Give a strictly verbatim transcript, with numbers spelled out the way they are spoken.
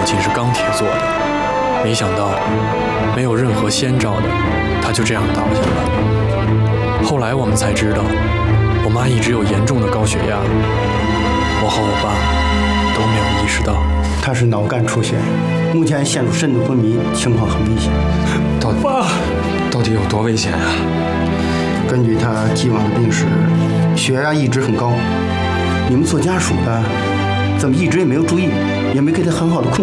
亲是钢铁做的，没想到没有任何先兆的，他就这样倒下了。后来我们才知道，我妈一直有严重的高血压，我和我爸都没有意识到。 他是脑干出血，目前陷入深度昏迷，情况很危险。 到爸， 到底有多危险啊？ 根据他既往的病史，血压一直很高。你们做家属的，怎么一直也没有注意，也没给他很好的控制？